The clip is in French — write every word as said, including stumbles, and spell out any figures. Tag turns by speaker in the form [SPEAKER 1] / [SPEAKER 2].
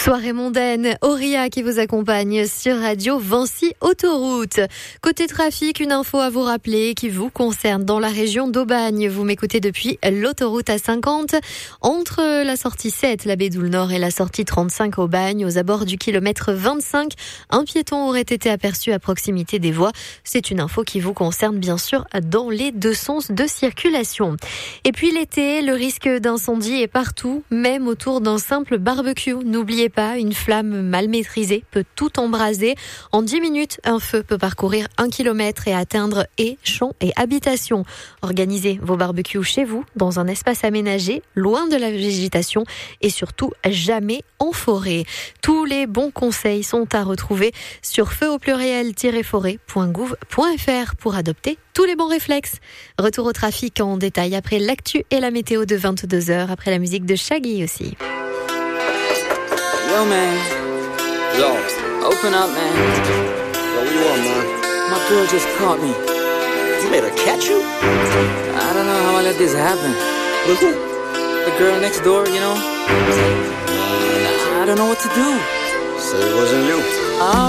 [SPEAKER 1] Soirée mondaine, Auria qui vous accompagne sur Radio Vancy Autoroute. Côté trafic, une info à vous rappeler qui vous concerne dans la région d'Aubagne. Vous m'écoutez depuis l'autoroute A cinquante entre la sortie sept, la Bédoule Nord, et la sortie trente-cinq Aubagne, aux abords du kilomètre vingt-cinq. Un piéton aurait été aperçu à proximité des voies. C'est une info qui vous concerne bien sûr dans les deux sens de circulation. Et puis l'été, le risque d'incendie est partout, même autour d'un simple barbecue. N'oubliez pas, une flamme mal maîtrisée peut tout embraser. En dix minutes, un feu peut parcourir un kilomètre et atteindre haies, champs et habitations. Organisez vos barbecues chez vous, dans un espace aménagé, loin de la végétation et surtout jamais en forêt. Tous les bons conseils sont à retrouver sur feu au pluriel-forêt point gouv point fr pour adopter tous les bons réflexes. Retour au trafic en détail après l'actu et la météo de vingt-deux heures, après la musique de Shaggy aussi.
[SPEAKER 2] Yo, man.
[SPEAKER 3] Yo.
[SPEAKER 2] Open up, man.
[SPEAKER 3] Yo, what you want, man?
[SPEAKER 2] My girl just caught me.
[SPEAKER 3] You made her catch you?
[SPEAKER 2] I don't know how I let this happen.
[SPEAKER 3] With who?
[SPEAKER 2] The girl next door, you know? I don't know what to do.
[SPEAKER 3] So it wasn't you.
[SPEAKER 2] Oh.